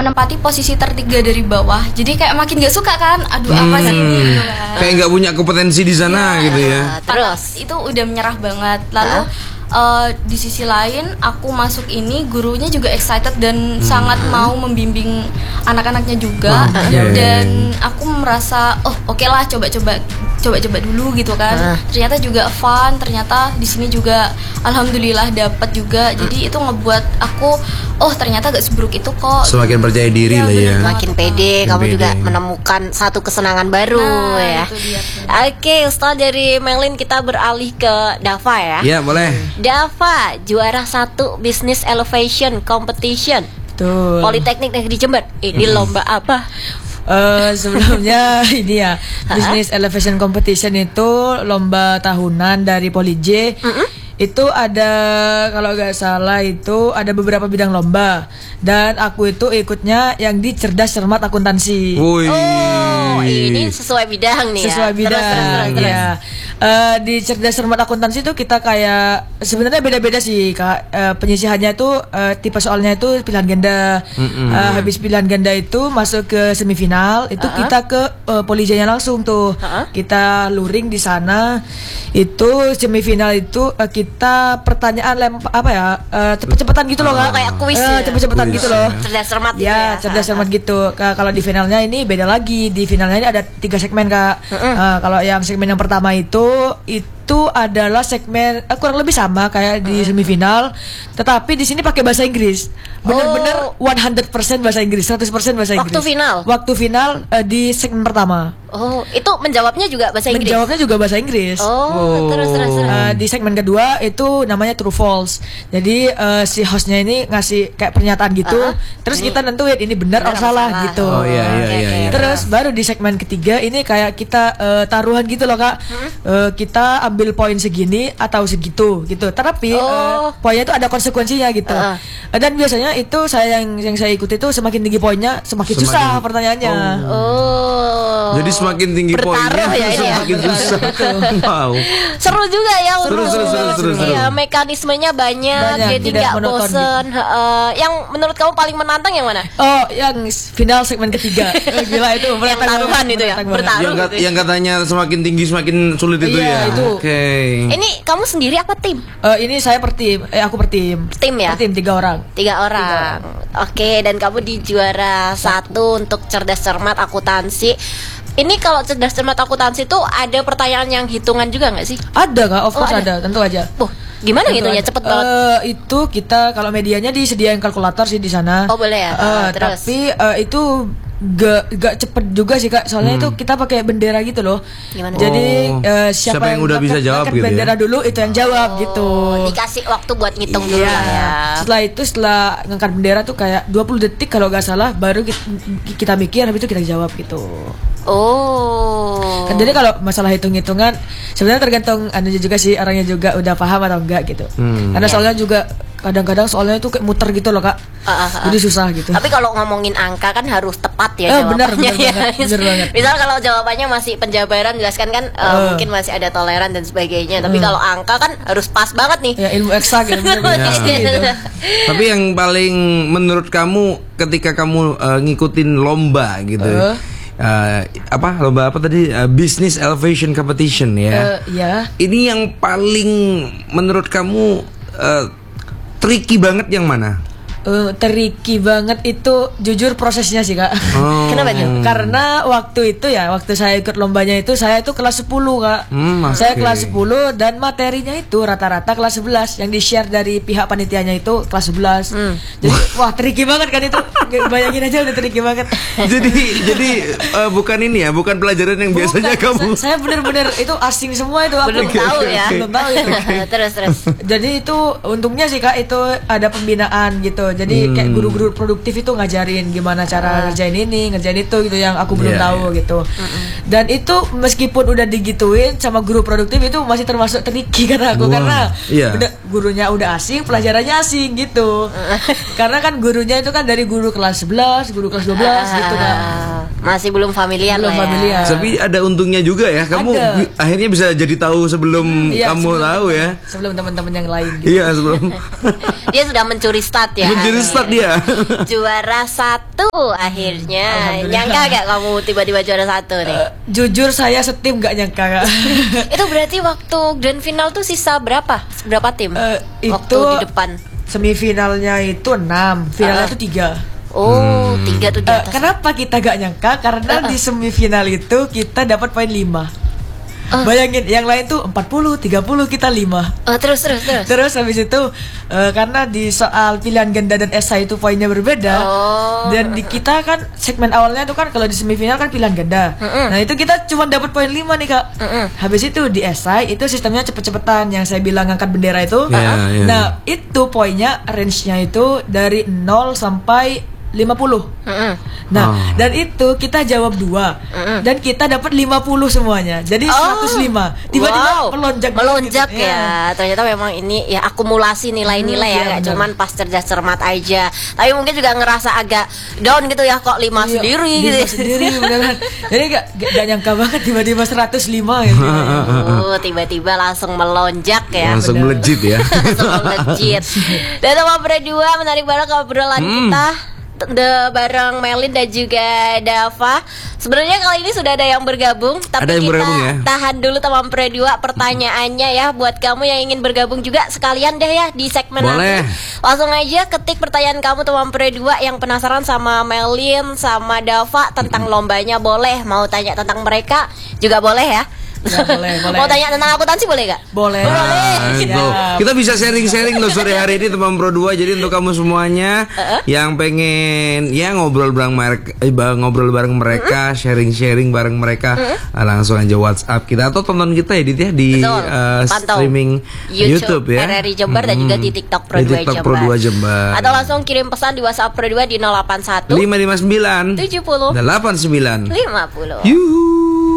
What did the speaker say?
menempati posisi tertiga dari bawah. Jadi kayak makin gak suka kan. Aduh apa sih ini gitu kan. Kayak nggak punya kompetensi di sana gitu ya. Terus itu udah menyerah banget. Lalu di sisi lain aku masuk ini gurunya juga excited dan sangat mau membimbing anak-anaknya juga. Dan aku merasa oke lah coba-coba dulu gitu kan. Ternyata juga fun, ternyata di sini juga alhamdulillah dapat juga. Jadi itu ngebuat aku ternyata gak seburuk itu kok. Semakin percaya diri lah ya. Makin pede, kamu juga menemukan satu kesenangan baru ya. Oke, setelah dari Melin kita beralih ke Dava ya. Iya, boleh. Dava, juara 1 Business Elevation Competition. Betul. Politeknik Negeri Jember. Ini lomba apa? Sebelumnya ini ya, Business Elevation Competition itu lomba tahunan dari Polij. Itu ada, kalau nggak salah itu ada beberapa bidang lomba, dan aku itu ikutnya yang di cerdas cermat akuntansi. Ini sesuai bidang nih. Sesuai bidang. Terus. Ya. Di cerdas cermat akuntansi itu kita kayak sebenarnya beda-beda sih Kak. Penyisihannya itu tipe soalnya itu pilihan ganda. Habis pilihan ganda itu masuk ke semifinal, itu kita ke Polijnya langsung tuh. Kita luring di sana. Itu semifinal itu kita pertanyaan cepet-cepetan gitu loh Kak. Kayak kuis cepet-cepetan gitu loh. Cerdas cermat ya. Cerdas cermat gitu. Kalau di finalnya ini beda lagi. Di finalnya ini ada 3 segmen Kak. Kalau yang segmen yang pertama itu adalah segmen kurang lebih sama kayak di semifinal, tetapi di sini pakai bahasa Inggris. Bener-bener 100% bahasa Inggris, 100% bahasa Inggris. Waktu final di segmen pertama. Itu menjawabnya juga bahasa Inggris. Menjawabnya juga bahasa Inggris. Terus. Di segmen kedua itu namanya true false. Jadi si hostnya ini ngasih kayak pernyataan gitu, terus kita nentuin ini benar atau salah gitu. Iya. Terus baru di segmen ketiga ini kayak kita taruhan gitu loh Kak. Kita ambil poin segini atau segitu gitu. Tapi poinnya itu ada konsekuensinya gitu. Dan biasanya itu yang saya ikuti itu semakin tinggi poinnya semakin susah pertanyaannya. Jadi semakin tinggi poinnya semakin susah. Wow. Seru juga ya. Seru. Iya, mekanismenya banyak jadi nggak bosen. Yang menurut kamu paling menantang yang mana? Yang final segmen ketiga. Gila itu yang taruhan itu ya. Bertaruh. Yang katanya semakin tinggi semakin sulit itu ya. Oke. Ini kamu sendiri apa tim? Ini saya per tim. Aku per tim. Tim ya? Per tim 3 orang. 3 orang. Oke, dan kamu di juara 1 untuk cerdas cermat akuntansi. Ini kalau cerdas cermat akuntansi itu ada pertanyaan yang hitungan juga nggak sih? Ada Kak, of course ada, tentu aja. Gimana ngitungnya? Cepet banget. Itu kita kalau medianya disediain kalkulator sih di sana. Boleh ya. Terus. Tapi itu gak cepet juga sih Kak. Soalnya itu kita pakai bendera gitu loh. Gimana? Jadi siapa yang udah bisa jawab gitu bendera ya? dulu itu yang jawab gitu. Dikasih waktu buat ngitung dulu lah ya. Setelah ngangkat bendera tuh kayak 20 detik kalau gak salah, baru kita mikir, habis itu kita jawab gitu. Jadi kalau masalah hitung-hitungan sebenarnya tergantung juga sih, orangnya juga udah paham atau enggak gitu. Karena soalnya juga kadang-kadang soalnya itu kayak muter gitu loh Kak. Jadi susah gitu. Tapi kalau ngomongin angka kan harus tepat ya jawabannya. Bener banget. Misal kalau jawabannya masih penjabaran, jelaskan kan mungkin masih ada toleran dan sebagainya. Tapi kalau angka kan harus pas banget nih. Ya ilmu eksak gitu. Tapi yang paling menurut kamu ketika kamu ngikutin lomba gitu. Lomba apa tadi? Business Elevation Competition ya. Ini yang paling menurut kamu tricky banget yang mana? Tricky banget itu jujur prosesnya sih Kak. Kenapa tuh? Karena waktu saya ikut lombanya itu saya itu kelas 10 Kak. Saya kelas 10 dan materinya itu rata-rata kelas 11. Yang di-share dari pihak panitianya itu kelas 11. Jadi wah tricky banget kan itu. Bayangin aja udah tricky banget. Jadi bukan ini ya, bukan pelajaran yang biasanya kamu. Saya bener-bener itu asing semua itu. Belum tahu ya. Belum tahu itu. Terus. Jadi itu untungnya sih Kak itu ada pembinaan gitu. Jadi kayak guru-guru produktif itu ngajarin gimana cara ngerjain ini, ngerjain itu gitu yang aku belum tahu gitu. Dan itu meskipun udah digituin sama guru produktif itu masih termasuk tricky kata aku. Karena gurunya udah asing, pelajarannya asing gitu. Karena kan gurunya itu kan dari guru kelas 11, guru kelas 12 gitu kan. Masih belum familiar Belum lah ya. familiar. Tapi ada untungnya juga ya. Kamu Ada. akhirnya bisa jadi tahu sebelum Iya, kamu sebelum tahu ya. Sebelum teman-teman yang lain gitu. Iya, sebelum Dia sudah mencuri start ya. menjadi start dia. Juara 1 akhirnya. Alhamdulillah. Nyangka gak kamu tiba-tiba juara 1 nih? Jujur saya setim gak nyangka Kak. Itu berarti waktu grand final tuh sisa berapa? Berapa tim? Waktu itu di depan. Semifinalnya itu 6, finalnya itu 3. Oh, 3 tuh di atas. Kenapa kita gak nyangka? Karena di semifinal itu kita dapat poin 5. Bayangin, yang lain tuh 40, 30, kita 5. Terus. Terus habis itu karena di soal pilihan ganda dan esai itu poinnya berbeda. Dan di kita kan segmen awalnya tuh kan kalau di semifinal kan pilihan ganda. Nah, itu kita cuma dapat poin 5 nih, Kak. Habis itu di esai itu sistemnya cepet-cepetan yang saya bilang ngangkat bendera itu. Iya. Nah, itu poinnya range-nya itu dari 0 sampai 50. Nah, dan itu kita jawab 2. Dan kita dapat 50 semuanya. Jadi 105. Tiba-tiba melonjak gitu. Ya. Ternyata memang ini ya akumulasi nilai-nilai ya, Iya, gak benar. cuman pas cerdas cermat aja. Tapi mungkin juga ngerasa agak down gitu ya, kok 5 sendiri gitu. Sendiri beneran. Jadi gak nyangka banget tiba-tiba 105 gitu. Tiba-tiba langsung melonjak ya. Langsung melejit ya. Langsung melejit. Dan sama berdua menarik banget obrolan kita. Bareng Melin dan juga Dava. Sebenarnya kali ini sudah ada yang bergabung, tapi Ada yang kita bergabung ya? tahan dulu teman Pre2 pertanyaannya ya. Buat kamu yang ingin bergabung juga sekalian deh ya di segmen Boleh. nanti. Langsung aja ketik pertanyaan kamu teman Pre2 yang penasaran sama Melin sama Dava tentang lombanya, boleh. Mau tanya tentang mereka juga boleh ya. Ya, boleh. Mau tanya tentang akuntansi boleh gak? Boleh. Nah, itu. Siap. Kita bisa sharing-sharing loh sore hari ini teman Pro 2. Jadi untuk kamu semuanya yang pengen ya ngobrol bareng mereka, sharing-sharing bareng mereka, langsung aja WhatsApp kita atau tonton kita ya Dit ya di Pantau streaming YouTube ya. RRI Jember dan juga di TikTok Pro 2 Di TikTok Pro 2 Jember. Atau langsung kirim pesan di WhatsApp Pro 2 di 081 559 70 89 50. Yuhu.